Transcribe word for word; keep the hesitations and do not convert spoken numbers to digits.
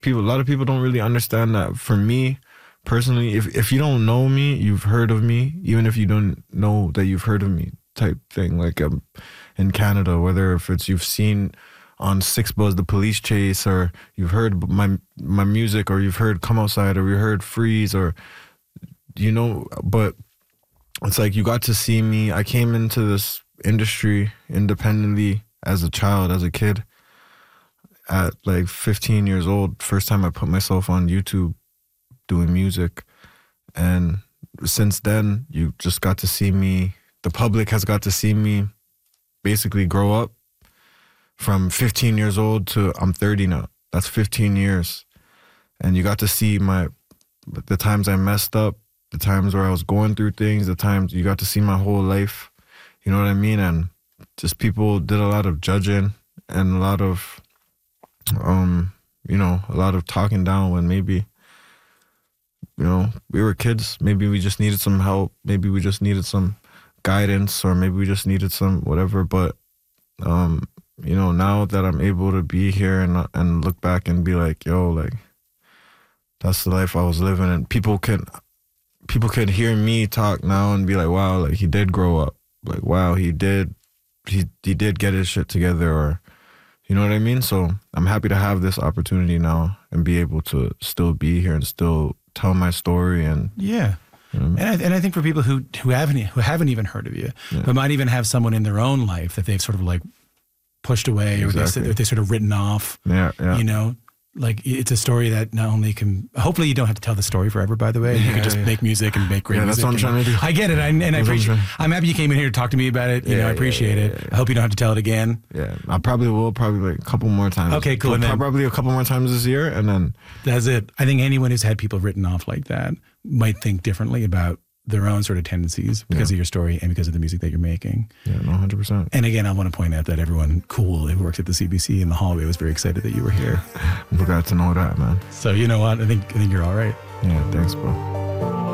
people, a lot of people don't really understand that. For me, personally, if if you don't know me, you've heard of me, even if you don't know that you've heard of me, type thing. Like um, in Canada, whether if it's you've seen on Six Buzz the Police Chase, or you've heard my my music, or you've heard Come Outside, or you heard Freeze, or you know, but it's like you got to see me. I came into this industry independently as a child, as a kid. At like fifteen years old, first time I put myself on YouTube doing music. And since then, you just got to see me, the public has got to see me basically grow up from fifteen years old to I'm thirty now. That's fifteen years. And you got to see my, the times I messed up, the times where I was going through things, the times you got to see my whole life. You know what I mean? And just people did a lot of judging and a lot of, um, you know, a lot of talking down when maybe, you know, we were kids. Maybe we just needed some help. Maybe we just needed some guidance, or maybe we just needed some whatever. But, um, you know, now that I'm able to be here and and look back and be like, yo, like, that's the life I was living. And people can, people could hear me talk now and be like, wow, like he did grow up. Like, wow, he did, he he did get his shit together, or, you know what I mean? So I'm happy to have this opportunity now and be able to still be here and still tell my story. And yeah, you know, and I, and I think for people who who haven't who haven't even heard of you, yeah. but might even have someone in their own life that they've sort of like pushed away, exactly. or they, or they sort of written off. Yeah, yeah. You know, like it's a story that not only can, hopefully you don't have to tell the story forever, by the way. You yeah, can just yeah. make music and make great yeah, music. That's what I'm and, trying to do. I get it, I, and I appreciate. I'm happy you came in here to talk to me about it. You yeah, know, I appreciate yeah, it. yeah, yeah. I hope you don't have to tell it again. Yeah, I probably will. Probably like a couple more times. Okay, cool. And then, probably a couple more times this year, and then that's it. I think anyone who's had people written off like that might think differently about their own sort of tendencies because yeah. of your story and because of the music that you're making. Yeah, no, one hundred percent. And again, I want to point out that everyone cool who works at the C B C in the hallway was very excited that you were here. I'm glad to know that, man. So you know what? I think I think you're all right. Yeah, thanks, bro.